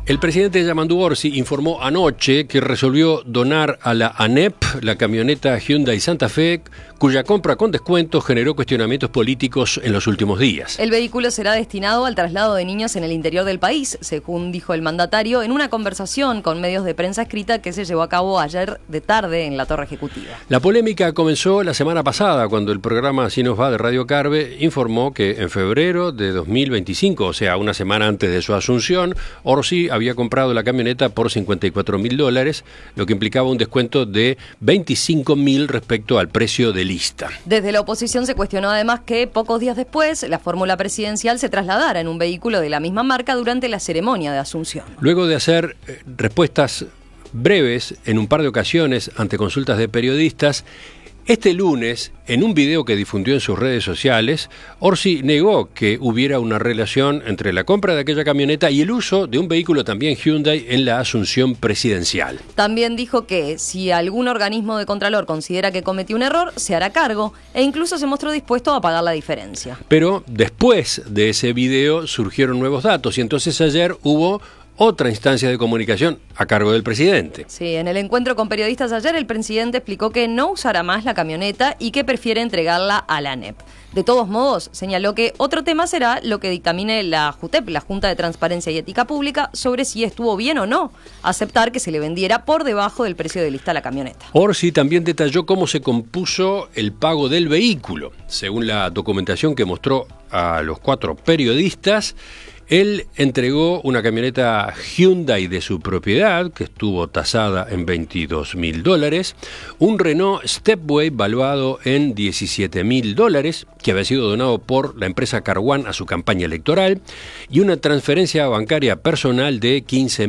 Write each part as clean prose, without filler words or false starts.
El presidente Yamandu Orsi informó anoche que resolvió donar a la ANEP la camioneta Hyundai Santa Fe, cuya compra con descuento generó cuestionamientos políticos en los últimos días. El vehículo será destinado al traslado de niños en el interior del país, según dijo el mandatario en una conversación con medios de prensa escrita que se llevó a cabo ayer de tarde en la Torre Ejecutiva. La polémica comenzó la semana pasada, cuando el programa Así nos va de Radio Carve informó que en febrero de 2025, o sea, una semana antes de su asunción, Orsi había comprado la camioneta por $54.000, lo que implicaba un descuento de $25.000 respecto al precio de lista. Desde la oposición se cuestionó además que pocos días después la fórmula presidencial se trasladara en un vehículo de la misma marca durante la ceremonia de asunción. Luego de hacer respuestas breves en un par de ocasiones ante consultas de periodistas, este lunes, en un video que difundió en sus redes sociales, Orsi negó que hubiera una relación entre la compra de aquella camioneta y el uso de un vehículo también Hyundai en la asunción presidencial. También dijo que si algún organismo de Contralor considera que cometió un error, se hará cargo e incluso se mostró dispuesto a pagar la diferencia. Pero después de ese video surgieron nuevos datos y entonces ayer hubo otra instancia de comunicación a cargo del presidente. Sí, en el encuentro con periodistas ayer el presidente explicó que no usará más la camioneta y que prefiere entregarla a la ANEP. De todos modos, señaló que otro tema será lo que dictamine la JUTEP, la Junta de Transparencia y Ética Pública, sobre si estuvo bien o no aceptar que se le vendiera por debajo del precio de lista la camioneta. Orsi también detalló cómo se compuso el pago del vehículo. Según la documentación que mostró a los 4 periodistas, él entregó una camioneta Hyundai de su propiedad, que estuvo tasada en $22.000, un Renault Stepway valuado en $17.000, que había sido donado por la empresa Carwan a su campaña electoral, y una transferencia bancaria personal de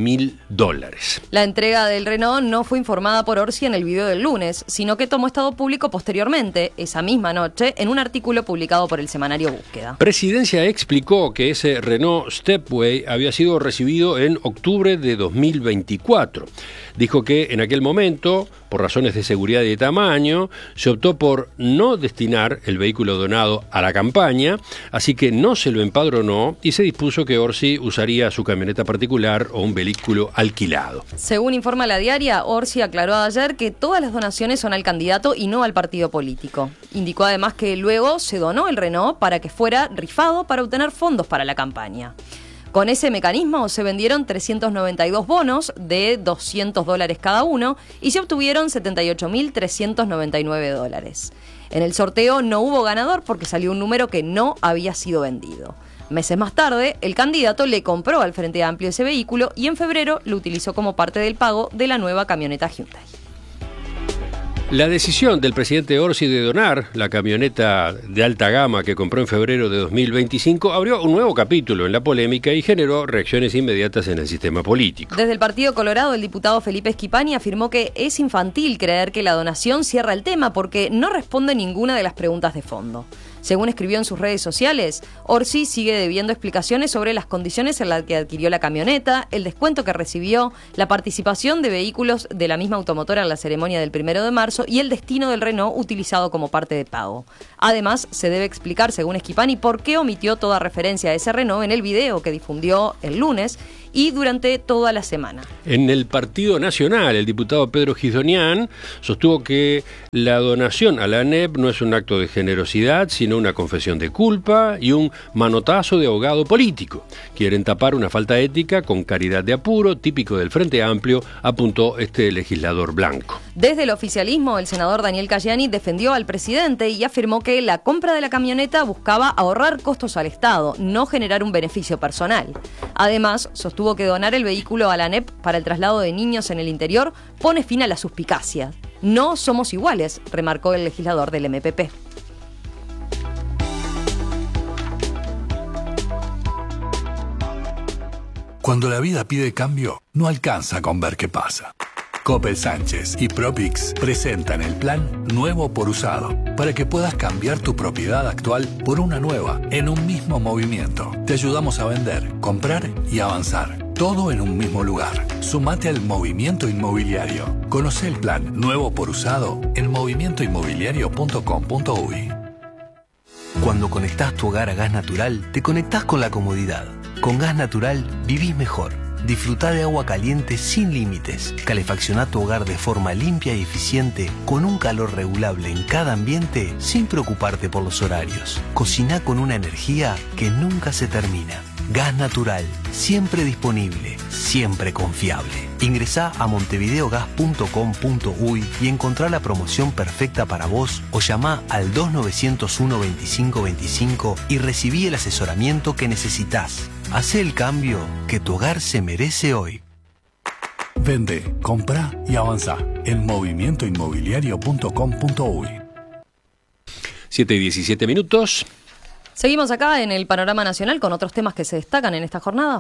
$15.000. La entrega del Renault no fue informada por Orsi en el video del lunes, sino que tomó estado público posteriormente, esa misma noche, en un artículo publicado por el semanario Búsqueda. Presidencia explicó que ese Renault Stepway había sido recibido en octubre de 2024. Dijo que en aquel momento, por razones de seguridad y de tamaño, se optó por no destinar el vehículo donado a la campaña, así que no se lo empadronó y se dispuso que Orsi usaría su camioneta particular o un vehículo alquilado. Según informa La Diaria, Orsi aclaró ayer que todas las donaciones son al candidato y no al partido político. Indicó además que luego se donó el Renault para que fuera rifado para obtener fondos para la campaña. Con ese mecanismo se vendieron 392 bonos de $200 cada uno y se obtuvieron $78.399. En el sorteo no hubo ganador porque salió un número que no había sido vendido. Meses más tarde, el candidato le compró al Frente Amplio ese vehículo y en febrero lo utilizó como parte del pago de la nueva camioneta Hyundai. La decisión del presidente Orsi de donar la camioneta de alta gama que compró en febrero de 2025 abrió un nuevo capítulo en la polémica y generó reacciones inmediatas en el sistema político. Desde el Partido Colorado, el diputado Felipe Schipani afirmó que es infantil creer que la donación cierra el tema porque no responde ninguna de las preguntas de fondo. Según escribió en sus redes sociales, Orsi sigue debiendo explicaciones sobre las condiciones en las que adquirió la camioneta, el descuento que recibió, la participación de vehículos de la misma automotora en la ceremonia del 1 de marzo y el destino del Renault utilizado como parte de pago. Además, se debe explicar, según Schipani, por qué omitió toda referencia a ese Renault en el video que difundió el lunes y durante toda la semana. En el Partido Nacional, el diputado Pedro Gisdonian sostuvo que la donación a la ANEP no es un acto de generosidad, sino una confesión de culpa y un manotazo de ahogado político. Quieren tapar una falta ética con caridad de apuro, típico del Frente Amplio, apuntó este legislador blanco. Desde el oficialismo, el senador Daniel Cayani defendió al presidente y afirmó que la compra de la camioneta buscaba ahorrar costos al Estado, no generar un beneficio personal. Además, sostuvo que donar el vehículo a la ANEP para el traslado de niños en el interior pone fin a la suspicacia. No somos iguales, remarcó el legislador del MPP. Cuando la vida pide cambio, no alcanza con ver qué pasa. Coppel Sánchez y Propix presentan el plan Nuevo por Usado para que puedas cambiar tu propiedad actual por una nueva en un mismo movimiento. Te ayudamos a vender, comprar y avanzar. Todo en un mismo lugar. Sumate al movimiento inmobiliario. Conoce el plan Nuevo por Usado en movimientoinmobiliario.com.uy. Cuando conectás tu hogar a gas natural, te conectás con la comodidad. Con gas natural vivís mejor. Disfruta de agua caliente sin límites. Calefacciona tu hogar de forma limpia y eficiente, con un calor regulable en cada ambiente, sin preocuparte por los horarios. Cocina con una energía que nunca se termina. Gas natural, siempre disponible, siempre confiable. Ingresá a montevideogas.com.uy y encontrá la promoción perfecta para vos, o llamá al 2901 25 25 y recibí el asesoramiento que necesitas. Hacé el cambio que tu hogar se merece hoy. Vende, compra y avanza en movimientoinmobiliario.com.uy. 7:17. Seguimos acá en el panorama nacional con otros temas que se destacan en esta jornada.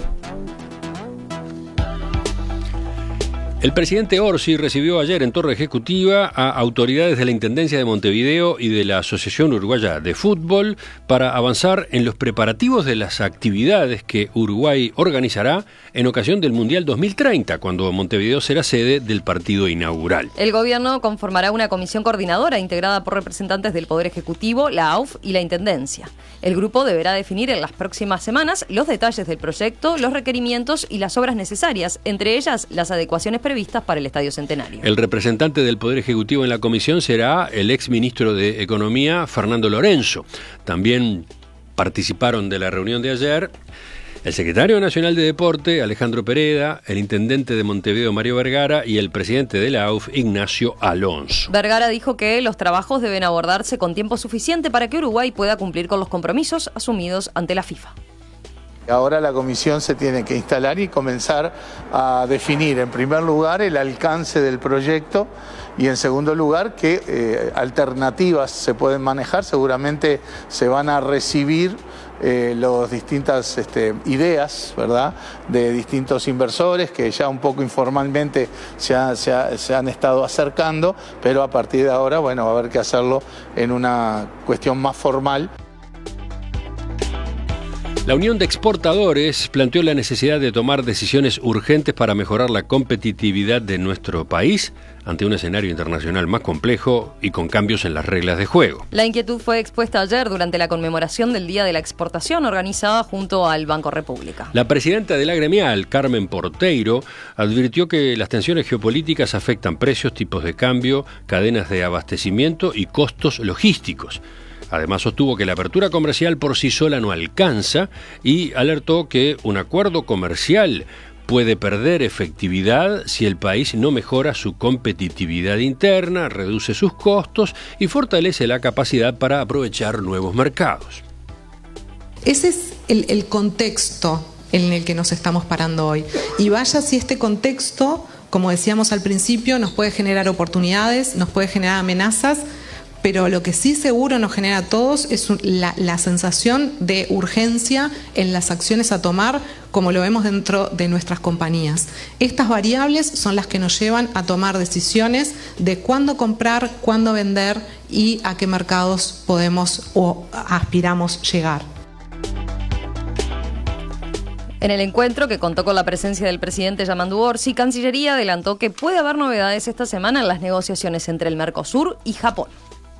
El presidente Orsi recibió ayer en Torre Ejecutiva a autoridades de la Intendencia de Montevideo y de la Asociación Uruguaya de Fútbol para avanzar en los preparativos de las actividades que Uruguay organizará en ocasión del Mundial 2030, cuando Montevideo será sede del partido inaugural. El gobierno conformará una comisión coordinadora integrada por representantes del Poder Ejecutivo, la AUF y la Intendencia. El grupo deberá definir en las próximas semanas los detalles del proyecto, los requerimientos y las obras necesarias, entre ellas las adecuaciones previstas para el Estadio Centenario. El representante del Poder Ejecutivo en la comisión será el exministro de Economía, Fernando Lorenzo. También participaron de la reunión de ayer el secretario nacional de Deporte, Alejandro Pereda, el intendente de Montevideo, Mario Vergara, y el presidente de la AUF, Ignacio Alonso. Vergara dijo que los trabajos deben abordarse con tiempo suficiente para que Uruguay pueda cumplir con los compromisos asumidos ante la FIFA. Ahora la comisión se tiene que instalar y comenzar a definir, en primer lugar, el alcance del proyecto y, en segundo lugar, qué alternativas se pueden manejar. Seguramente se van a recibir las distintas ideas, ¿verdad?, de distintos inversores que ya un poco informalmente se han estado acercando, pero a partir de ahora, bueno, va a haber que hacerlo en una cuestión más formal. La Unión de Exportadores planteó la necesidad de tomar decisiones urgentes para mejorar la competitividad de nuestro país ante un escenario internacional más complejo y con cambios en las reglas de juego. La inquietud fue expuesta ayer durante la conmemoración del Día de la Exportación organizada junto al Banco República. La presidenta de la gremial, Carmen Porteiro, advirtió que las tensiones geopolíticas afectan precios, tipos de cambio, cadenas de abastecimiento y costos logísticos. Además, sostuvo que la apertura comercial por sí sola no alcanza y alertó que un acuerdo comercial puede perder efectividad si el país no mejora su competitividad interna, reduce sus costos y fortalece la capacidad para aprovechar nuevos mercados. Ese es el contexto en el que nos estamos parando hoy. Y vaya si este contexto, como decíamos al principio, nos puede generar oportunidades, nos puede generar amenazas, pero lo que sí seguro nos genera a todos es la sensación de urgencia en las acciones a tomar, como lo vemos dentro de nuestras compañías. Estas variables son las que nos llevan a tomar decisiones de cuándo comprar, cuándo vender y a qué mercados podemos o aspiramos llegar. En el encuentro, que contó con la presencia del presidente Yamandu Orsi, Cancillería adelantó que puede haber novedades esta semana en las negociaciones entre el Mercosur y Japón.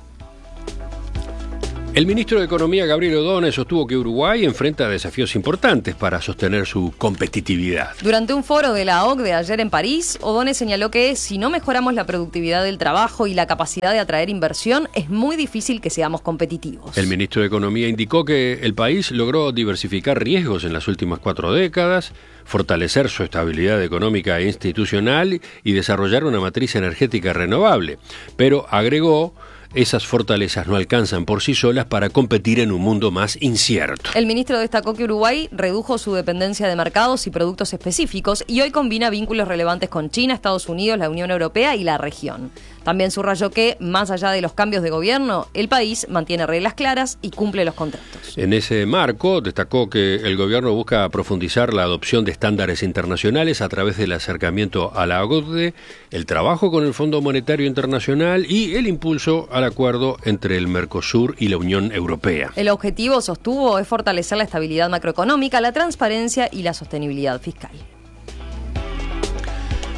El ministro de Economía, Gabriel Ordóñez, sostuvo que Uruguay enfrenta desafíos importantes para sostener su competitividad. Durante un foro de la OCDE ayer en París, Ordóñez señaló que si no mejoramos la productividad del trabajo y la capacidad de atraer inversión, es muy difícil que seamos competitivos. El ministro de Economía indicó que el país logró diversificar riesgos en las últimas 4 décadas, fortalecer su estabilidad económica e institucional y desarrollar una matriz energética renovable, pero agregó: esas fortalezas no alcanzan por sí solas para competir en un mundo más incierto. El ministro destacó que Uruguay redujo su dependencia de mercados y productos específicos y hoy combina vínculos relevantes con China, Estados Unidos, la Unión Europea y la región. También subrayó que, más allá de los cambios de gobierno, el país mantiene reglas claras y cumple los contratos. En ese marco, destacó que el gobierno busca profundizar la adopción de estándares internacionales a través del acercamiento a la OCDE, el trabajo con el Fondo Monetario Internacional y el impulso al acuerdo entre el Mercosur y la Unión Europea. El objetivo, sostuvo, es fortalecer la estabilidad macroeconómica, la transparencia y la sostenibilidad fiscal.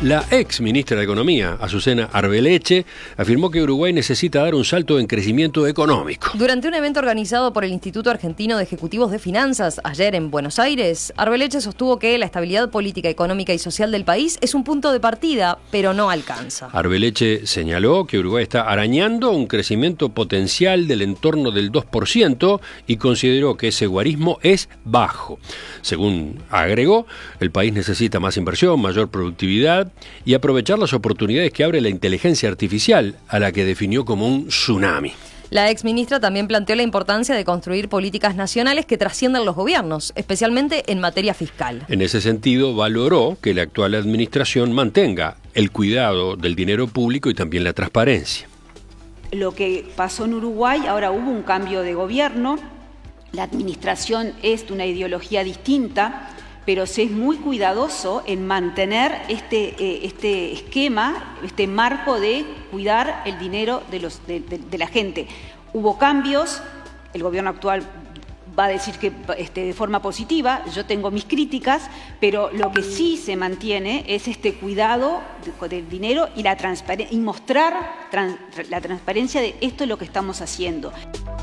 La ex ministra de Economía, Azucena Arbeleche, afirmó que Uruguay necesita dar un salto en crecimiento económico. Durante un evento organizado por el Instituto Argentino de Ejecutivos de Finanzas ayer en Buenos Aires, Arbeleche sostuvo que la estabilidad política, económica y social del país es un punto de partida, pero no alcanza. Arbeleche señaló que Uruguay está arañando un crecimiento potencial del entorno del 2% y consideró que ese guarismo es bajo. Según agregó, el país necesita más inversión, mayor productividad y aprovechar las oportunidades que abre la inteligencia artificial, a la que definió como un tsunami. La exministra también planteó la importancia de construir políticas nacionales que trasciendan los gobiernos, especialmente en materia fiscal. En ese sentido, valoró que la actual administración mantenga el cuidado del dinero público y también la transparencia. Lo que pasó en Uruguay, ahora hubo un cambio de gobierno, la administración es de una ideología distinta, pero se es muy cuidadoso en mantener este esquema, este marco de cuidar el dinero de la gente. Hubo cambios, el gobierno actual va a decir que de forma positiva, yo tengo mis críticas, pero lo que sí se mantiene es este cuidado del dinero y mostrar la transparencia de esto es lo que estamos haciendo.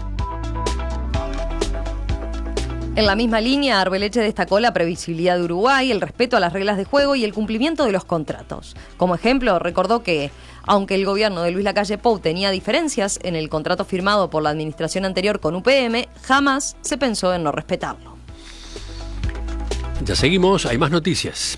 En la misma línea, Arbeleche destacó la previsibilidad de Uruguay, el respeto a las reglas de juego y el cumplimiento de los contratos. Como ejemplo, recordó que, aunque el gobierno de Luis Lacalle Pou tenía diferencias en el contrato firmado por la administración anterior con UPM, jamás se pensó en no respetarlo. Ya seguimos, hay más noticias.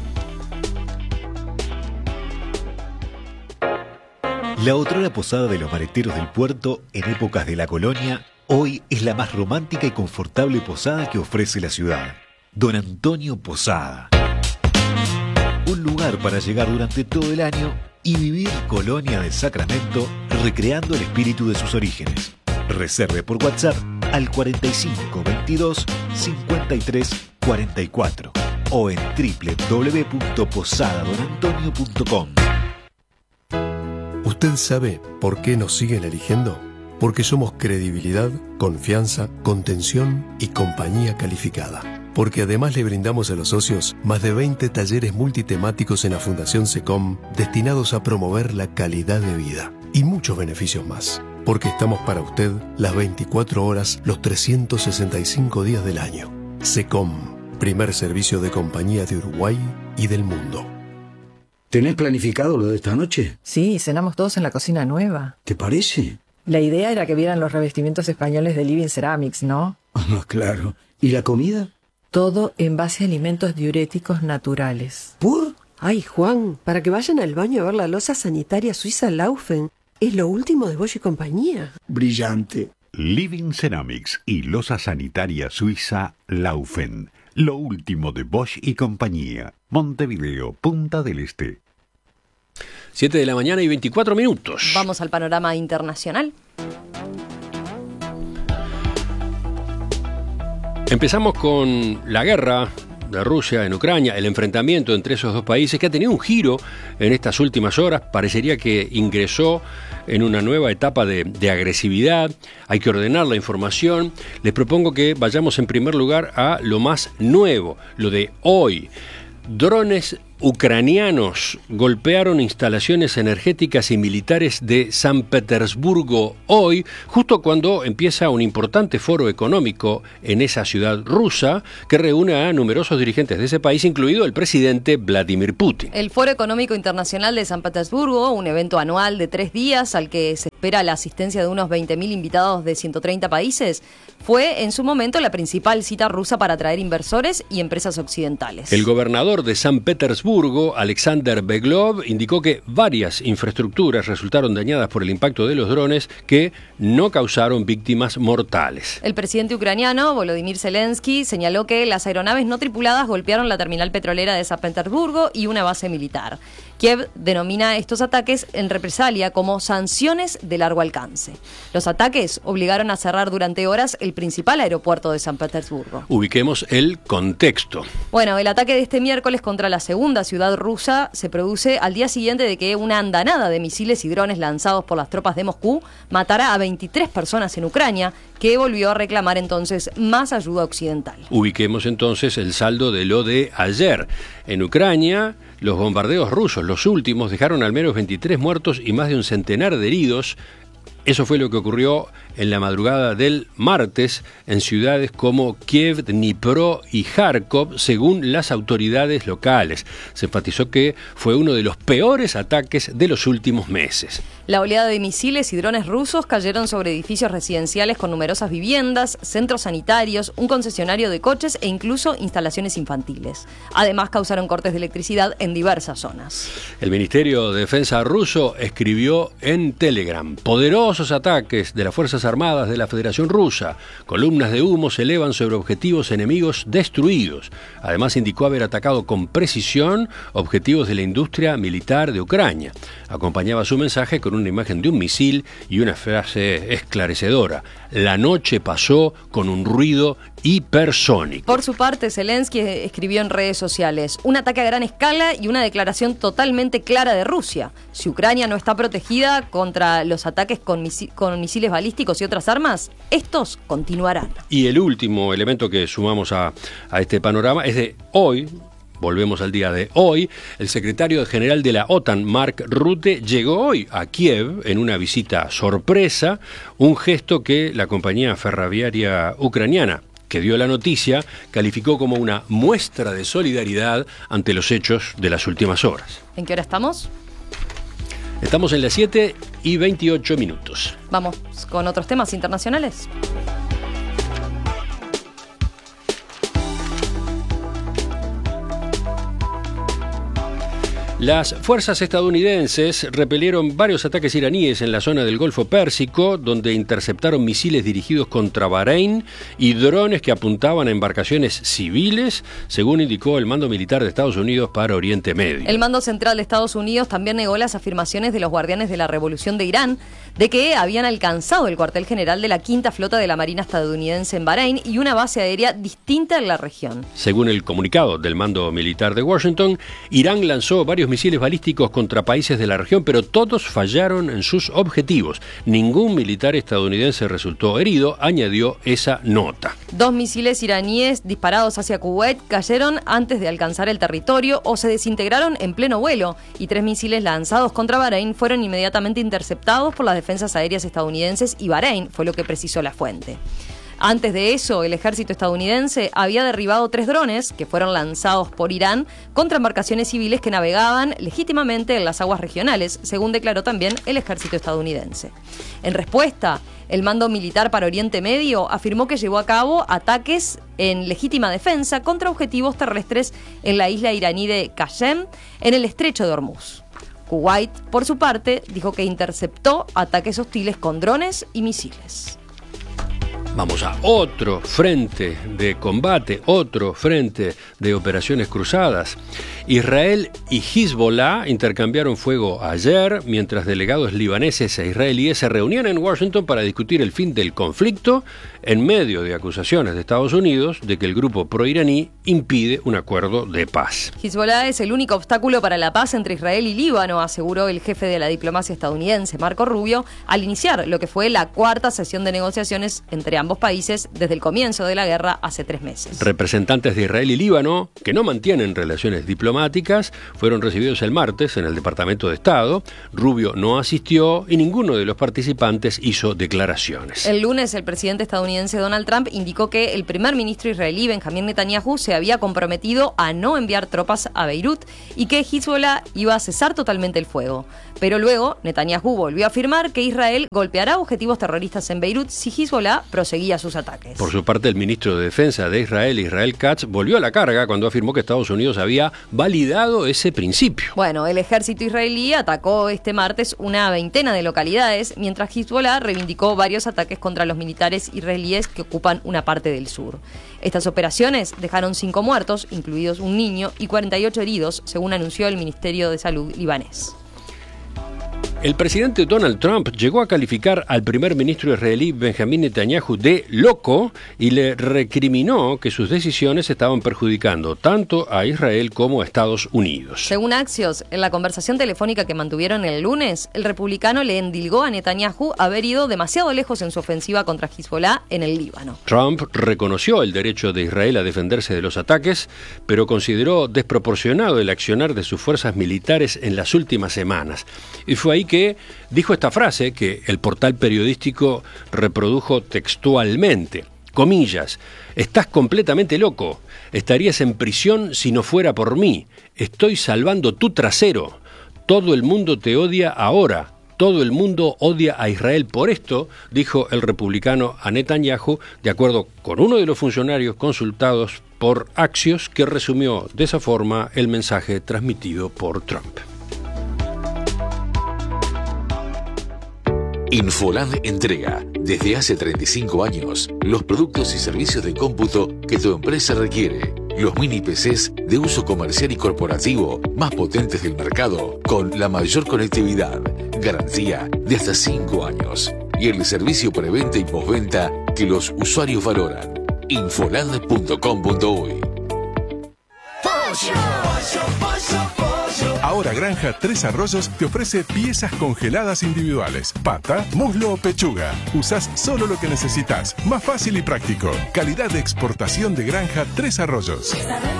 La otrora posada de los maleteros del puerto en épocas de la colonia, hoy es la más romántica y confortable posada que ofrece la ciudad. Don Antonio Posada. Un lugar para llegar durante todo el año y vivir Colonia del Sacramento recreando el espíritu de sus orígenes. Reserve por WhatsApp al 45 22 53 44 o en www.posadadonantonio.com. ¿Usted sabe por qué nos siguen eligiendo? Porque somos credibilidad, confianza, contención y compañía calificada. Porque además le brindamos a los socios más de 20 talleres multitemáticos en la Fundación SECOM destinados a promover la calidad de vida. Y muchos beneficios más. Porque estamos para usted las 24 horas, los 365 días del año. SECOM, primer servicio de compañía de Uruguay y del mundo. ¿Tenés planificado lo de esta noche? Sí, cenamos todos en la cocina nueva. ¿Te parece? La idea era que vieran los revestimientos españoles de Living Ceramics, ¿no? Ah, claro. ¿Y la comida? Todo en base a alimentos diuréticos naturales. ¿Por? Ay, Juan, para que vayan al baño a ver la loza sanitaria suiza Laufen. Es lo último de Bosch y compañía. Brillante. Living Ceramics y loza sanitaria suiza Laufen. Lo último de Bosch y compañía. Montevideo, Punta del Este. 7 de la mañana y 24 minutos. Vamos al panorama internacional. Empezamos con la guerra de Rusia en Ucrania, el enfrentamiento entre esos dos países que ha tenido un giro en estas últimas horas. Parecería que ingresó en una nueva etapa de agresividad. Hay que ordenar la información. Les propongo que vayamos en primer lugar a lo más nuevo, lo de hoy. Drones ucranianos golpearon instalaciones energéticas y militares de San Petersburgo hoy, justo cuando empieza un importante foro económico en esa ciudad rusa que reúne a numerosos dirigentes de ese país, incluido el presidente Vladimir Putin. El Foro Económico Internacional de San Petersburgo, un evento anual de 3 días al que se espera la asistencia de unos 20.000 invitados de 130 países, fue en su momento la principal cita rusa para atraer inversores y empresas occidentales. El gobernador de San Petersburgo, Alexander Beglov, indicó que varias infraestructuras resultaron dañadas por el impacto de los drones que no causaron víctimas mortales. El presidente ucraniano, Volodymyr Zelensky, señaló que las aeronaves no tripuladas golpearon la terminal petrolera de San Petersburgo y una base militar. Kiev denomina estos ataques en represalia como sanciones de largo alcance. Los ataques obligaron a cerrar durante horas el principal aeropuerto de San Petersburgo. Ubiquemos el contexto. Bueno, el ataque de este miércoles contra la segunda ciudad rusa se produce al día siguiente de que una andanada de misiles y drones lanzados por las tropas de Moscú matara a 23 personas en Ucrania, que volvió a reclamar entonces más ayuda occidental. Ubiquemos entonces el saldo de lo de ayer. En Ucrania, los bombardeos rusos, los últimos, dejaron al menos 23 muertos y más de un centenar de heridos. Eso fue lo que ocurrió en la madrugada del martes en ciudades como Kiev, Dnipro y Kharkov, según las autoridades locales. Se enfatizó que fue uno de los peores ataques de los últimos meses. La oleada de misiles y drones rusos cayeron sobre edificios residenciales con numerosas viviendas, centros sanitarios, un concesionario de coches e incluso instalaciones infantiles. Además, causaron cortes de electricidad en diversas zonas. El Ministerio de Defensa ruso escribió en Telegram: poderosos ataques de las Fuerzas Armadas de la Federación Rusa. Columnas de humo se elevan sobre objetivos enemigos destruidos. Además, indicó haber atacado con precisión objetivos de la industria militar de Ucrania. Acompañaba su mensaje con una imagen de un misil y una frase esclarecedora: la noche pasó con un ruido hipersónico. Por su parte, Zelensky escribió en redes sociales: un ataque a gran escala y una declaración totalmente clara de Rusia. Si Ucrania no está protegida contra los ataques con misiles balísticos y otras armas, estos continuarán. Y el último elemento que sumamos a este panorama es de hoy. Volvemos al día de hoy. El secretario general de la OTAN, Mark Rutte, llegó hoy a Kiev en una visita sorpresa, un gesto que la compañía ferroviaria ucraniana que dio la noticia calificó como una muestra de solidaridad ante los hechos de las últimas horas. ¿En qué hora estamos? Estamos en las 7:28. Vamos con otros temas internacionales. Las fuerzas estadounidenses repelieron varios ataques iraníes en la zona del Golfo Pérsico, donde interceptaron misiles dirigidos contra Bahrein y drones que apuntaban a embarcaciones civiles, según indicó el Mando Militar de Estados Unidos para Oriente Medio. El Mando Central de Estados Unidos también negó las afirmaciones de los guardianes de la Revolución de Irán de que habían alcanzado el cuartel general de la Quinta Flota de la Marina estadounidense en Bahrein y una base aérea distinta en la región. Según el comunicado del Mando Militar de Washington, Irán lanzó varios misiles balísticos contra países de la región, pero todos fallaron en sus objetivos. Ningún militar estadounidense resultó herido, añadió esa nota. 2 misiles iraníes disparados hacia Kuwait cayeron antes de alcanzar el territorio o se desintegraron en pleno vuelo, y 3 misiles lanzados contra Bahrein fueron inmediatamente interceptados por las defensas aéreas estadounidenses y Bahrein, fue lo que precisó la fuente. Antes de eso, el ejército estadounidense había derribado 3 drones que fueron lanzados por Irán contra embarcaciones civiles que navegaban legítimamente en las aguas regionales, según declaró también el ejército estadounidense. En respuesta, el Mando Militar para Oriente Medio afirmó que llevó a cabo ataques en legítima defensa contra objetivos terrestres en la isla iraní de Qasem, en el estrecho de Hormuz. Kuwait, por su parte, dijo que interceptó ataques hostiles con drones y misiles. Vamos a otro frente de combate, otro frente de operaciones cruzadas. Israel y Hezbollah intercambiaron fuego ayer, mientras delegados libaneses e israelíes se reunían en Washington para discutir el fin del conflicto, en medio de acusaciones de Estados Unidos de que el grupo proiraní impide un acuerdo de paz. Hezbollah es el único obstáculo para la paz entre Israel y Líbano, aseguró el jefe de la diplomacia estadounidense, Marco Rubio, al iniciar lo que fue la 4ª sesión de negociaciones entre ambos países desde el comienzo de la guerra hace 3 meses. Representantes de Israel y Líbano, que no mantienen relaciones diplomáticas, fueron recibidos el martes en el Departamento de Estado. Rubio no asistió y ninguno de los participantes hizo declaraciones. El lunes, el presidente estadounidense Donald Trump indicó que el primer ministro israelí Benjamín Netanyahu se había comprometido a no enviar tropas a Beirut y que Hezbollah iba a cesar totalmente el fuego. Pero luego, Netanyahu volvió a afirmar que Israel golpeará objetivos terroristas en Beirut si Hezbollah proseguía sus ataques. Por su parte, el ministro de Defensa de Israel, Israel Katz, volvió a la carga cuando afirmó que Estados Unidos había validado ese principio. Bueno, el ejército israelí atacó este martes una veintena de localidades, mientras Hezbollah reivindicó varios ataques contra los militares israelíes que ocupan una parte del sur. Estas operaciones dejaron 5 muertos, incluidos un niño, y 48 heridos, según anunció el Ministerio de Salud libanés. El presidente Donald Trump llegó a calificar al primer ministro israelí Benjamin Netanyahu de loco y le recriminó que sus decisiones estaban perjudicando tanto a Israel como a Estados Unidos. Según Axios, en la conversación telefónica que mantuvieron el lunes, el republicano le endilgó a Netanyahu haber ido demasiado lejos en su ofensiva contra Hezbollah en el Líbano. Trump reconoció el derecho de Israel a defenderse de los ataques, pero consideró desproporcionado el accionar de sus fuerzas militares en las últimas semanas. Y fue ahí que dijo esta frase que el portal periodístico reprodujo textualmente. Comillas, estás completamente loco, estarías en prisión si no fuera por mí, estoy salvando tu trasero, todo el mundo te odia ahora, todo el mundo odia a Israel por esto, dijo el republicano a Netanyahu, de acuerdo con uno de los funcionarios consultados por Axios, que resumió de esa forma el mensaje transmitido por Trump. Infoland entrega, desde hace 35 años, los productos y servicios de cómputo que tu empresa requiere. Los mini PCs de uso comercial y corporativo más potentes del mercado, con la mayor conectividad, garantía de hasta 5 años y el servicio preventa y postventa que los usuarios valoran. Infoland.com.uy. Ahora Granja Tres Arroyos te ofrece piezas congeladas individuales. Pata, muslo o pechuga. Usás solo lo que necesitas. Más fácil y práctico. Calidad de exportación de Granja Tres Arroyos.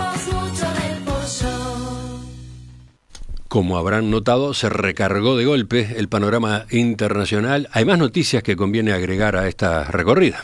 Como habrán notado, se recargó de golpe el panorama internacional. Hay más noticias que conviene agregar a esta recorrida.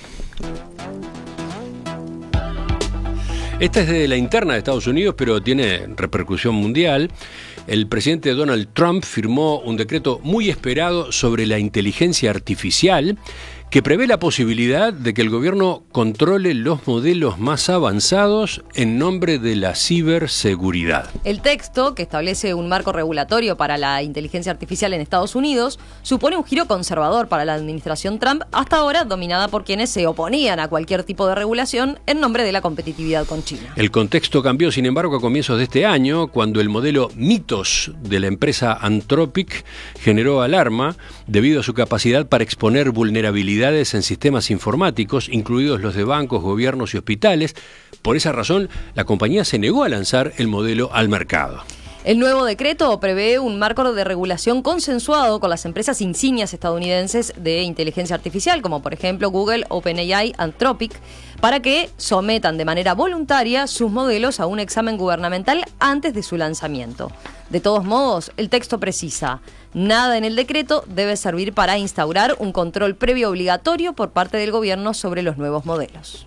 Esta es de la interna de Estados Unidos, pero tiene repercusión mundial. El presidente Donald Trump firmó un decreto muy esperado sobre la inteligencia artificial que prevé la posibilidad de que el gobierno controle los modelos más avanzados en nombre de la ciberseguridad. El texto, que establece un marco regulatorio para la inteligencia artificial en Estados Unidos, supone un giro conservador para la administración Trump, hasta ahora dominada por quienes se oponían a cualquier tipo de regulación en nombre de la competitividad con China. El contexto cambió, sin embargo, a comienzos de este año, cuando el modelo Mythos de la empresa Anthropic generó alarma debido a su capacidad para exponer vulnerabilidades en sistemas informáticos, incluidos los de bancos, gobiernos y hospitales. Por esa razón, la compañía se negó a lanzar el modelo al mercado. El nuevo decreto prevé un marco de regulación consensuado con las empresas insignias estadounidenses de inteligencia artificial, como por ejemplo Google, OpenAI, Anthropic, para que sometan de manera voluntaria sus modelos a un examen gubernamental antes de su lanzamiento. De todos modos, el texto precisa: nada en el decreto debe servir para instaurar un control previo obligatorio por parte del gobierno sobre los nuevos modelos.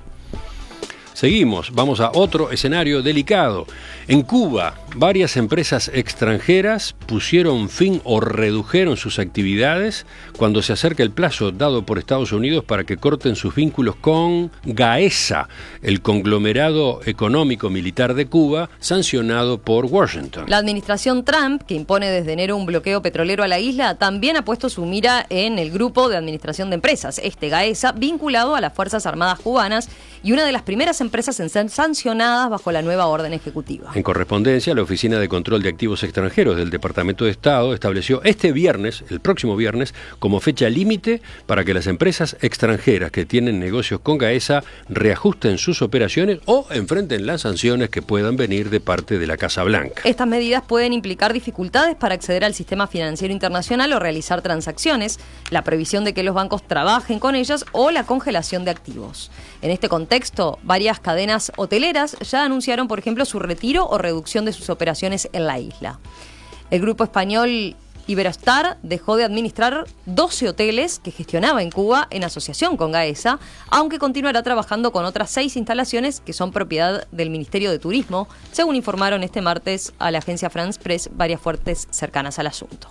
Seguimos, vamos a otro escenario delicado. En Cuba, varias empresas extranjeras pusieron fin o redujeron sus actividades cuando se acerca el plazo dado por Estados Unidos para que corten sus vínculos con Gaesa, el conglomerado económico militar de Cuba, sancionado por Washington. La administración Trump, que impone desde enero un bloqueo petrolero a la isla, también ha puesto su mira en el grupo de administración de empresas, Gaesa, vinculado a las Fuerzas Armadas cubanas y una de las primeras empresas en ser sancionadas bajo la nueva orden ejecutiva. En correspondencia, la Oficina de Control de Activos Extranjeros del Departamento de Estado estableció este viernes, el próximo viernes, como fecha límite para que las empresas extranjeras que tienen negocios con Gaesa reajusten sus operaciones o enfrenten las sanciones que puedan venir de parte de la Casa Blanca. Estas medidas pueden implicar dificultades para acceder al sistema financiero internacional o realizar transacciones, la previsión de que los bancos trabajen con ellas o la congelación de activos. En este contexto, varias cadenas hoteleras ya anunciaron, por ejemplo, su retiro o reducción de sus operaciones en la isla. El grupo español Iberostar dejó de administrar 12 hoteles que gestionaba en Cuba en asociación con Gaesa, aunque continuará trabajando con otras 6 instalaciones que son propiedad del Ministerio de Turismo, según informaron este martes a la agencia France Press varias fuentes cercanas al asunto.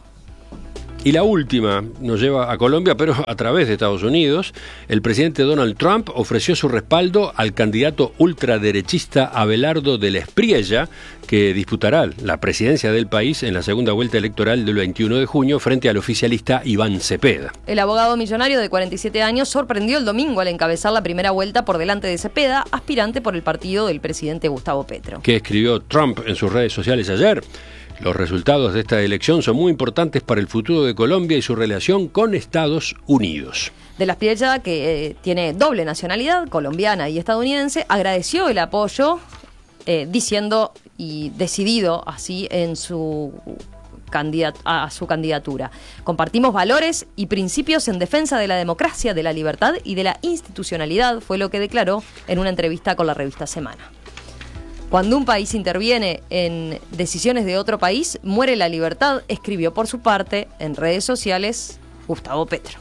Y la última nos lleva a Colombia, pero a través de Estados Unidos. El presidente Donald Trump ofreció su respaldo al candidato ultraderechista Abelardo de la Espriella, que disputará la presidencia del país en la segunda vuelta electoral del 21 de junio frente al oficialista Iván Cepeda. El abogado millonario de 47 años sorprendió el domingo al encabezar la primera vuelta por delante de Cepeda, aspirante por el partido del presidente Gustavo Petro. ¿Qué escribió Trump en sus redes sociales ayer? Los resultados de esta elección son muy importantes para el futuro de Colombia y su relación con Estados Unidos. De la Spiegel, que tiene doble nacionalidad, colombiana y estadounidense, agradeció el apoyo diciendo y decidido así en su candidatura. Compartimos valores y principios en defensa de la democracia, de la libertad y de la institucionalidad, fue lo que declaró en una entrevista con la revista Semana. Cuando un país interviene en decisiones de otro país, muere la libertad, escribió por su parte en redes sociales Gustavo Petro.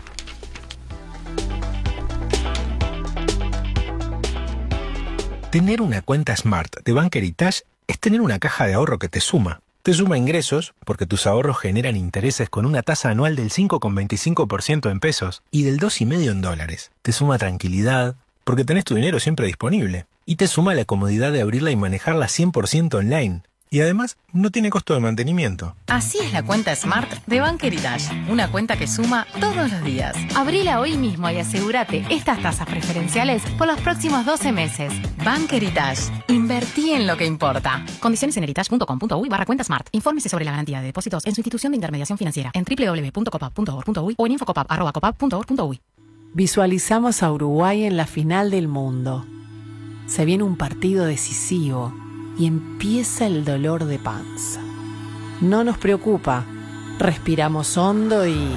Tener una cuenta Smart de Bank Heritage es tener una caja de ahorro que te suma. Te suma ingresos porque tus ahorros generan intereses con una tasa anual del 5,25% en pesos y del 2,5% en dólares. Te suma tranquilidad porque tenés tu dinero siempre disponible. Y te suma la comodidad de abrirla y manejarla 100% online. Y además, no tiene costo de mantenimiento. Así es la cuenta Smart de Bank Heritage. Una cuenta que suma todos los días. Abrila hoy mismo y asegúrate estas tasas preferenciales por los próximos 12 meses. Bank Heritage. Invertí en lo que importa. Condiciones en heritage.com.uy/cuenta Smart. Infórmese sobre la garantía de depósitos en su institución de intermediación financiera en www.copap.org.uy o en infocopap@copap.org.uy. Visualizamos a Uruguay en la final del mundo. Se viene un partido decisivo y empieza el dolor de panza. No nos preocupa. Respiramos hondo y...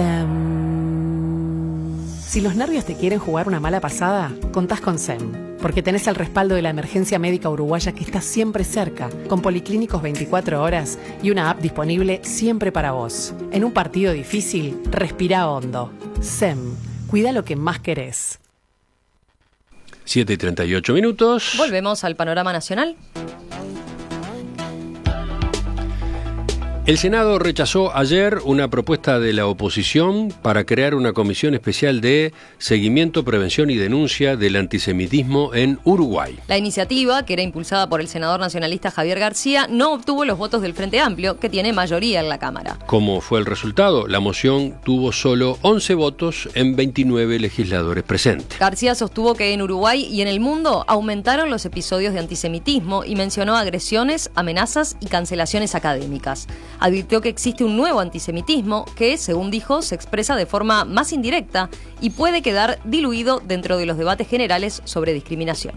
Si los nervios te quieren jugar una mala pasada, contás con SEM, porque tenés el respaldo de la emergencia médica uruguaya que está siempre cerca, con policlínicos 24 horas y una app disponible siempre para vos. En un partido difícil, respira hondo. SEM, cuida lo que más querés. 7:38. Volvemos al panorama nacional. El Senado rechazó ayer una propuesta de la oposición para crear una comisión especial de seguimiento, prevención y denuncia del antisemitismo en Uruguay. La iniciativa, que era impulsada por el senador nacionalista Javier García, no obtuvo los votos del Frente Amplio, que tiene mayoría en la Cámara. ¿Cómo fue el resultado? La moción tuvo solo 11 votos en 29 legisladores presentes. García sostuvo que en Uruguay y en el mundo aumentaron los episodios de antisemitismo y mencionó agresiones, amenazas y cancelaciones académicas. Advirtió que existe un nuevo antisemitismo que, según dijo, se expresa de forma más indirecta y puede quedar diluido dentro de los debates generales sobre discriminación.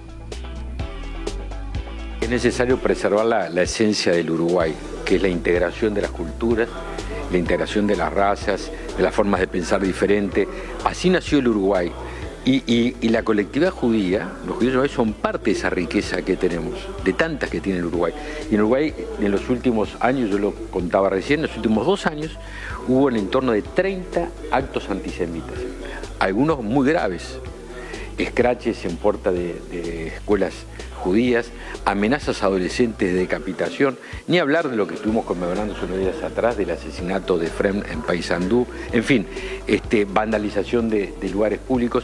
Es necesario preservar la esencia del Uruguay, que es la integración de las culturas, la integración de las razas, de las formas de pensar diferente. Así nació el Uruguay. Y la colectividad judía, los judíos uruguayos son parte de esa riqueza que tenemos, de tantas que tiene el Uruguay. Y en Uruguay, en los últimos años, yo lo contaba recién, en los últimos 2 años, hubo en torno de 30 actos antisemitas, algunos muy graves, escraches en puerta de escuelas judías, amenazas a adolescentes de decapitación, ni hablar de lo que estuvimos conmemorando hace unos días atrás, del asesinato de Efrem en Paysandú, en fin, vandalización de lugares públicos.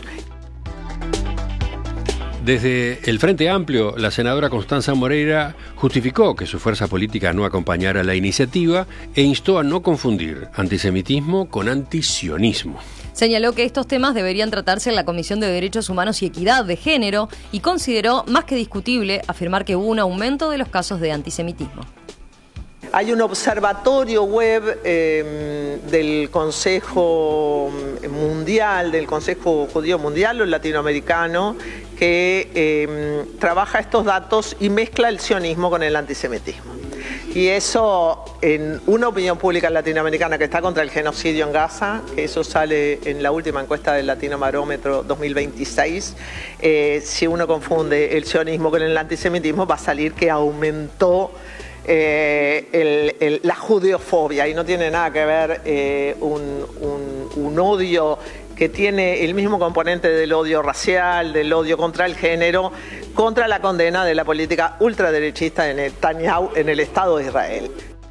Desde el Frente Amplio, la senadora Constanza Moreira justificó que su fuerza política no acompañara la iniciativa e instó a no confundir antisemitismo con antisionismo. Señaló que estos temas deberían tratarse en la Comisión de Derechos Humanos y Equidad de Género y consideró más que discutible afirmar que hubo un aumento de los casos de antisemitismo. Hay un observatorio web del Consejo Mundial, del Consejo Judío Mundial o Latinoamericano, que trabaja estos datos y mezcla el sionismo con el antisemitismo. Y eso, en una opinión pública latinoamericana que está contra el genocidio en Gaza, que eso sale en la última encuesta del Latino Barómetro 2026, si uno confunde el sionismo con el antisemitismo, va a salir que aumentó la judeofobia, y no tiene nada que ver un odio que tiene el mismo componente del odio racial, del odio contra el género, contra la condena de la política ultraderechista de Netanyahu en el Estado de Israel.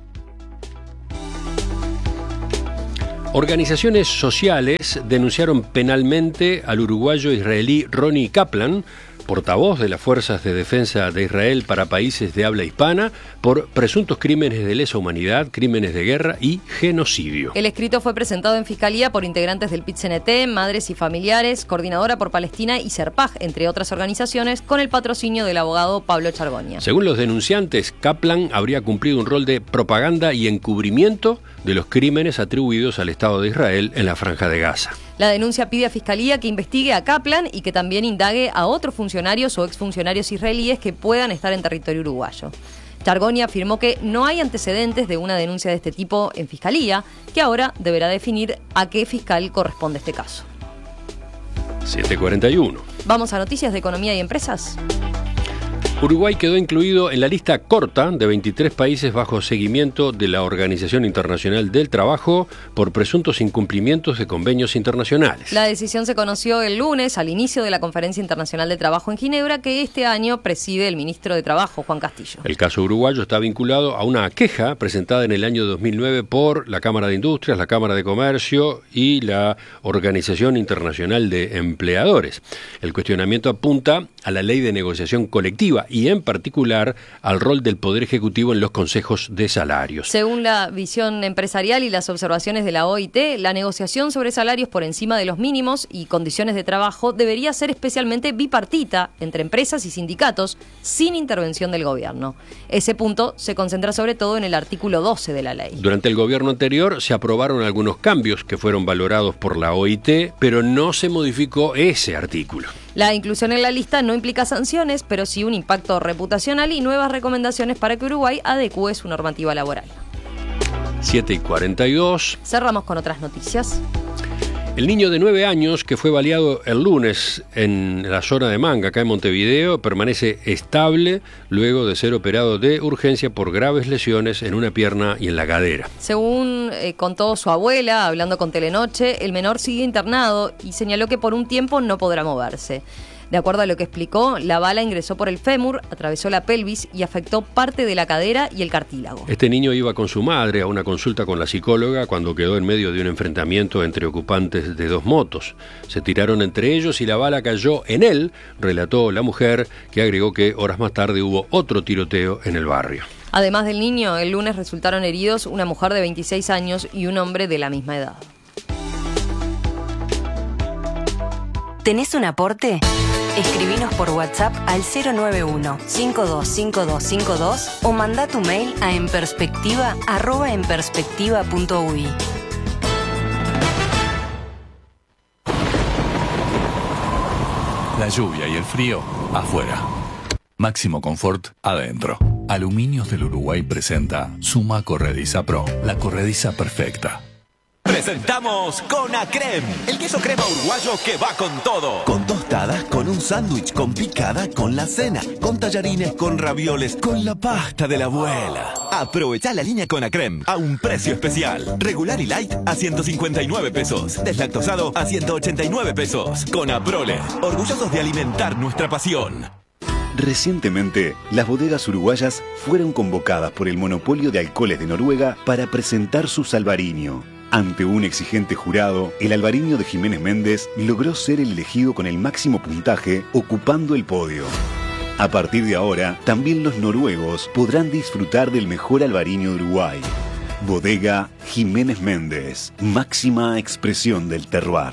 Organizaciones sociales denunciaron penalmente al uruguayo israelí Ronnie Kaplan portavoz de las Fuerzas de Defensa de Israel para países de habla hispana, por presuntos crímenes de lesa humanidad, crímenes de guerra y genocidio. El escrito fue presentado en Fiscalía por integrantes del PIT-CNT, Madres y Familiares, Coordinadora por Palestina y CERPAG, entre otras organizaciones, con el patrocinio del abogado Pablo Chargoña. Según los denunciantes, Kaplan habría cumplido un rol de propaganda y encubrimiento de los crímenes atribuidos al Estado de Israel en la Franja de Gaza. La denuncia pide a Fiscalía que investigue a Kaplan y que también indague a otros funcionarios o exfuncionarios israelíes que puedan estar en territorio uruguayo. Chargoña afirmó que no hay antecedentes de una denuncia de este tipo en Fiscalía, que ahora deberá definir a qué fiscal corresponde este caso. 7:41. Vamos a noticias de economía y empresas. Uruguay quedó incluido en la lista corta de 23 países bajo seguimiento de la Organización Internacional del Trabajo por presuntos incumplimientos de convenios internacionales. La decisión se conoció el lunes al inicio de la Conferencia Internacional de Trabajo en Ginebra, que este año preside el ministro de Trabajo, Juan Castillo. El caso uruguayo está vinculado a una queja presentada en el año 2009 por la Cámara de Industrias, la Cámara de Comercio y la Organización Internacional de Empleadores. El cuestionamiento apunta a la ley de negociación colectiva y en particular al rol del Poder Ejecutivo en los consejos de salarios. Según la visión empresarial y las observaciones de la OIT, la negociación sobre salarios por encima de los mínimos y condiciones de trabajo debería ser especialmente bipartita entre empresas y sindicatos, sin intervención del gobierno. Ese punto se concentra sobre todo en el artículo 12 de la ley. Durante el gobierno anterior se aprobaron algunos cambios que fueron valorados por la OIT, pero no se modificó ese artículo. La inclusión en la lista no implica sanciones, pero sí un impacto reputacional y nuevas recomendaciones para que Uruguay adecúe su normativa laboral. 7:42. Cerramos con otras noticias. El niño de 9 años que fue baleado el lunes en la zona de Manga, acá en Montevideo, permanece estable luego de ser operado de urgencia por graves lesiones en una pierna y en la cadera. Según contó su abuela, hablando con Telenoche, el menor sigue internado y señaló que por un tiempo no podrá moverse. De acuerdo a lo que explicó, la bala ingresó por el fémur, atravesó la pelvis y afectó parte de la cadera y el cartílago. Este niño iba con su madre a una consulta con la psicóloga cuando quedó en medio de un enfrentamiento entre ocupantes de 2 motos. Se tiraron entre ellos y la bala cayó en él, relató la mujer, que agregó que horas más tarde hubo otro tiroteo en el barrio. Además del niño, el lunes resultaron heridos una mujer de 26 años y un hombre de la misma edad. ¿Tenés un aporte? Escribinos por WhatsApp al 091-525252 o mandá tu mail a enperspectiva@enperspectiva.ui. La lluvia y el frío afuera. Máximo confort adentro. Aluminios del Uruguay presenta Suma Corrediza Pro, la corrediza perfecta. Presentamos Conacrem, el queso crema uruguayo que va con todo. Con tostadas, con un sándwich, con picada, con la cena, con tallarines, con ravioles, con la pasta de la abuela. Aprovechá la línea Conacrem a un precio especial. Regular y light a 159 pesos. Deslactosado a 189 pesos. Conaprole, orgullosos de alimentar nuestra pasión. Recientemente, las bodegas uruguayas fueron convocadas por el monopolio de alcoholes de Noruega para presentar su Salvarinho. Ante un exigente jurado, el albariño de Jiménez Méndez logró ser el elegido con el máximo puntaje, ocupando el podio. A partir de ahora, también los noruegos podrán disfrutar del mejor albariño de Uruguay. Bodega Jiménez Méndez, máxima expresión del terroir.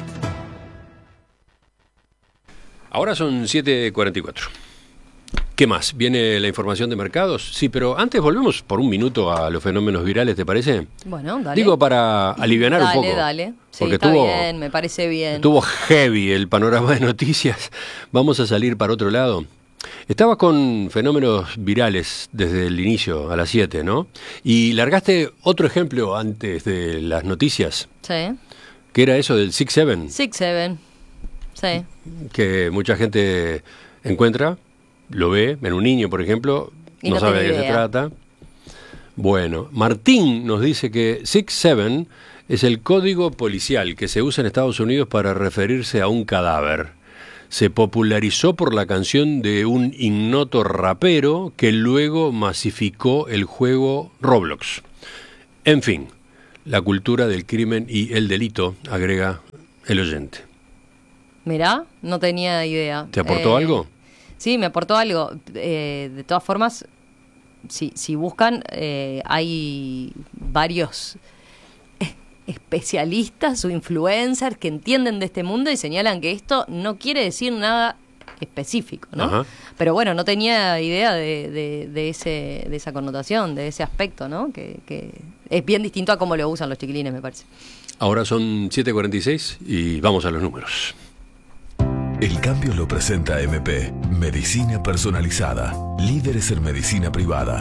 Ahora son 7:44. ¿Qué más? ¿Viene la información de mercados? Sí, pero antes volvemos por un minuto a los fenómenos virales, ¿te parece? Bueno, dale. Digo, para alivianar un poco. Dale. Sí, porque está bien, me parece bien. Estuvo heavy el panorama de noticias. Vamos a salir para otro lado. Estabas con fenómenos virales desde el inicio, a las 7, ¿no? Y largaste otro ejemplo antes de las noticias. Sí. Que era eso del 6-7. 6-7, sí. Que mucha gente encuentra, lo ve, en un niño, por ejemplo, y no sabe de qué se trata. Bueno, Martín nos dice que 6-7 es el código policial que se usa en Estados Unidos para referirse a un cadáver. Se popularizó por la canción de un ignoto rapero que luego masificó el juego Roblox. En fin, la cultura del crimen y el delito, agrega el oyente. Mirá, no tenía idea. ¿Te aportó algo? Sí, me aportó algo. De todas formas, si buscan, hay varios especialistas o influencers que entienden de este mundo y señalan que esto no quiere decir nada específico, ¿no? Ajá. Pero bueno, no tenía idea de esa connotación, de ese aspecto, ¿no? Que es bien distinto a cómo lo usan los chiquilines, me parece. Ahora son 7:46 y vamos a los números. El cambio lo presenta MP. Medicina personalizada. Líderes en medicina privada.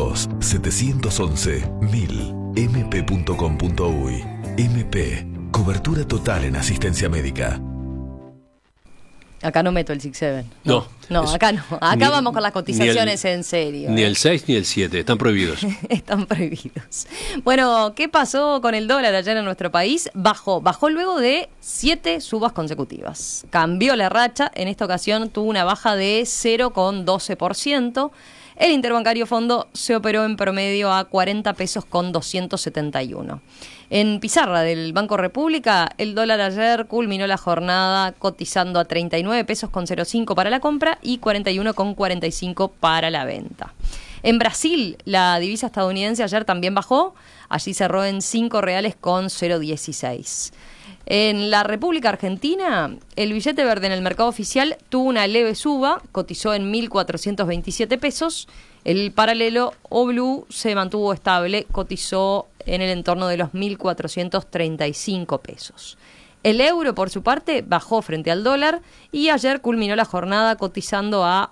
2-711-1000. mp.com.uy. MP. Cobertura total en asistencia médica. Acá no meto el 6-7. No, acá no. Acá vamos con las cotizaciones en serio. Ni el 6 ni el 7, están prohibidos. Están prohibidos. Bueno, ¿qué pasó con el dólar ayer en nuestro país? Bajó luego de 7 subas consecutivas. Cambió la racha, en esta ocasión tuvo una baja de 0,12%. El interbancario fondo se operó en promedio a 40 pesos con 271. En pizarra del Banco República, el dólar ayer culminó la jornada cotizando a 39 pesos con 05 para la compra y 41 con 45 para la venta. En Brasil, la divisa estadounidense ayer también bajó, allí cerró en 5 reales con 0,16. En la República Argentina, el billete verde en el mercado oficial tuvo una leve suba, cotizó en 1.427 pesos. El paralelo o blue se mantuvo estable, cotizó en el entorno de los 1.435 pesos. El euro, por su parte, bajó frente al dólar y ayer culminó la jornada cotizando a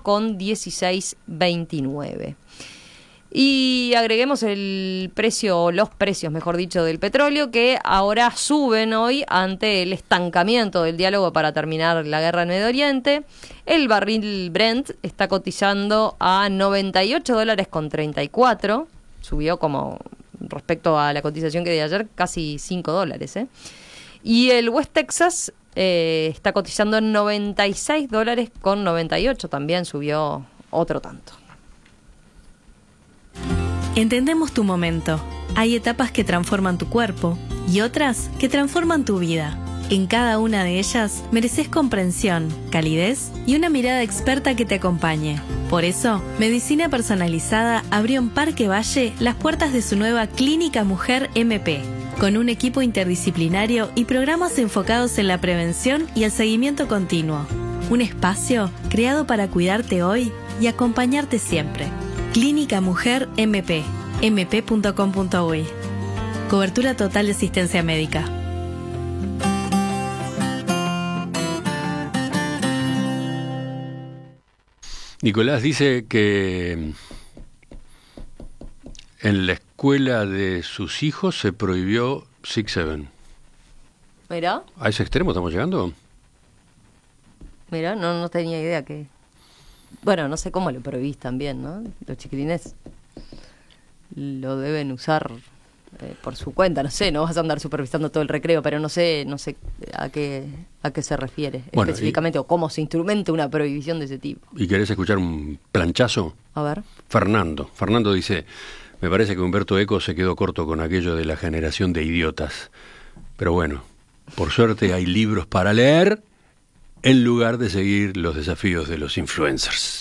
1,1629. Y agreguemos los precios, mejor dicho, del petróleo, que ahora suben hoy ante el estancamiento del diálogo para terminar la guerra en Medio Oriente. El barril Brent está cotizando a $98.34, subió como respecto a la cotización que de ayer, casi $5, Y el West Texas está cotizando en $96.98, también subió otro tanto. Entendemos tu momento. Hay etapas que transforman tu cuerpo y otras que transforman tu vida. En cada una de ellas mereces comprensión, calidez y una mirada experta que te acompañe. Por eso, Medicina Personalizada abrió en Parque Valle las puertas de su nueva Clínica Mujer MP, con un equipo interdisciplinario y programas enfocados en la prevención y el seguimiento continuo. Un espacio creado para cuidarte hoy y acompañarte siempre. Clínica Mujer MP, mp.com.uy. Cobertura total de asistencia médica. Nicolás dice que en la escuela de sus hijos se prohibió 6-7. ¿Mirá? ¿A ese extremo estamos llegando? Mirá, no tenía idea que... Bueno, no sé cómo lo prohibís también, ¿no? Los chiquilines lo deben usar por su cuenta, no sé, no vas a andar supervisando todo el recreo, pero no sé a qué se refiere específicamente o cómo se instrumenta una prohibición de ese tipo. ¿Y querés escuchar un planchazo? A ver. Fernando dice, me parece que Humberto Eco se quedó corto con aquello de la generación de idiotas. Pero bueno, por suerte hay libros para leer en lugar de seguir los desafíos de los influencers.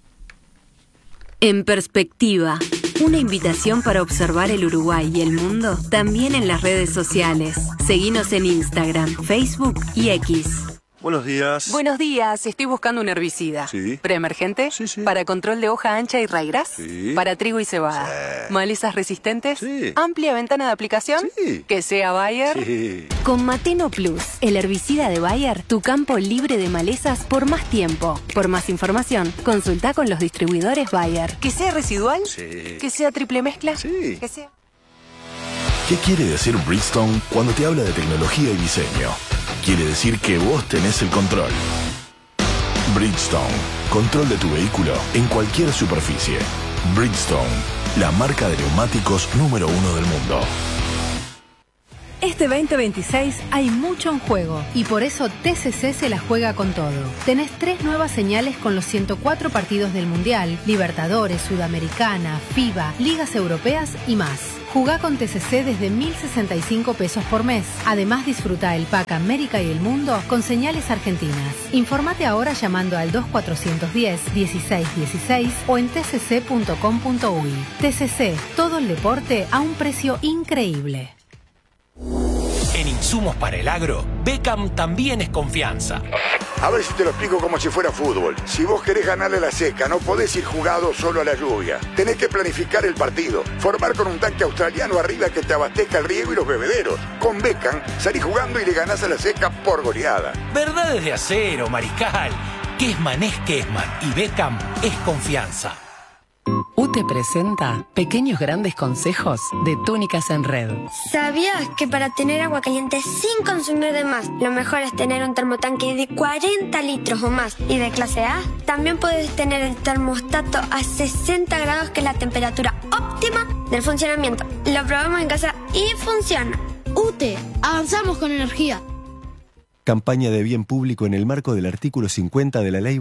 En perspectiva, una invitación para observar el Uruguay y el mundo también en las redes sociales. Seguinos en Instagram, Facebook y X. Buenos días. Buenos días, estoy buscando un herbicida. Sí. ¿Preemergente? Sí. ¿Para control de hoja ancha y raigras? Sí. ¿Para trigo y cebada? Sí. ¿Malezas resistentes? Sí. ¿Amplia ventana de aplicación? Sí. ¿Que sea Bayer? Sí. Con Mateno Plus, el herbicida de Bayer, tu campo libre de malezas por más tiempo. Por más información, consulta con los distribuidores Bayer. ¿Que sea residual? Sí. ¿Que sea triple mezcla? Sí. ¿Que sea... ¿Qué quiere decir Bridgestone cuando te habla de tecnología y diseño? Quiere decir que vos tenés el control. Bridgestone, control de tu vehículo en cualquier superficie. Bridgestone, la marca de neumáticos número 1 del mundo. Este 2026 hay mucho en juego y por eso TCC se la juega con todo. Tenés 3 nuevas señales con los 104 partidos del Mundial, Libertadores, Sudamericana, FIBA, Ligas Europeas y más. Jugá con TCC desde 1.065 pesos por mes. Además, disfruta el pack América y el Mundo con señales argentinas. Informate ahora llamando al 2410-1616 o en tcc.com.uy. TCC, todo el deporte a un precio increíble. En insumos para el agro, Beckham también es confianza. A ver si te lo explico como si fuera fútbol. Si vos querés ganarle a la seca, no podés ir jugado solo a la lluvia. Tenés que planificar el partido. Formar con un tanque australiano arriba que te abastezca el riego y los bebederos. Con Beckham, salís jugando y le ganás a la seca por goleada. Verdades de acero, Mariscal. Kessman es Kessman y Beckham es confianza. UTE presenta Pequeños Grandes Consejos de Túnicas en Red. ¿Sabías que para tener agua caliente sin consumir de más, lo mejor es tener un termotanque de 40 litros o más y de clase A? También puedes tener el termostato a 60 grados, que es la temperatura óptima del funcionamiento. Lo probamos en casa y funciona. UTE, avanzamos con energía. Campaña de bien público en el marco del artículo 50 de la Ley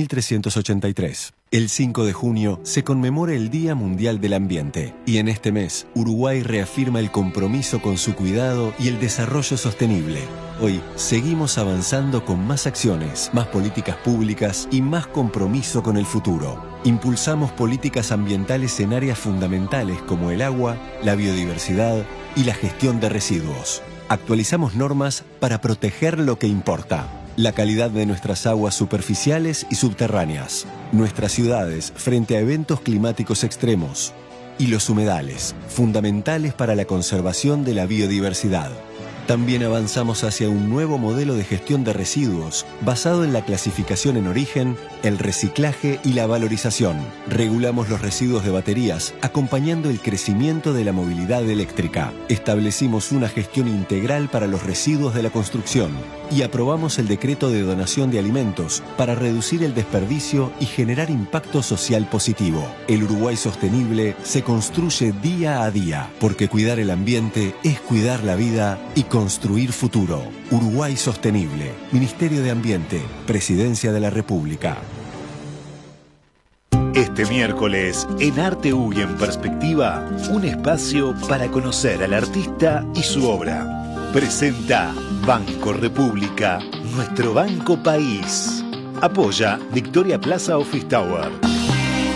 20.383. El 5 de junio se conmemora el Día Mundial del Ambiente y en este mes Uruguay reafirma el compromiso con su cuidado y el desarrollo sostenible. Hoy seguimos avanzando con más acciones, más políticas públicas y más compromiso con el futuro. Impulsamos políticas ambientales en áreas fundamentales como el agua, la biodiversidad y la gestión de residuos. Actualizamos normas para proteger lo que importa: la calidad de nuestras aguas superficiales y subterráneas, nuestras ciudades frente a eventos climáticos extremos y los humedales, fundamentales para la conservación de la biodiversidad. También avanzamos hacia un nuevo modelo de gestión de residuos basado en la clasificación en origen, el reciclaje y la valorización. Regulamos los residuos de baterías, acompañando el crecimiento de la movilidad eléctrica. Establecimos una gestión integral para los residuos de la construcción y aprobamos el decreto de donación de alimentos para reducir el desperdicio y generar impacto social positivo. El Uruguay sostenible se construye día a día, porque cuidar el ambiente es cuidar la vida y construir futuro. Uruguay Sostenible. Ministerio de Ambiente. Presidencia de la República. Este miércoles, en Arte U y en Perspectiva, un espacio para conocer al artista y su obra. Presenta Banco República, nuestro banco país. Apoya Victoria Plaza Office Tower.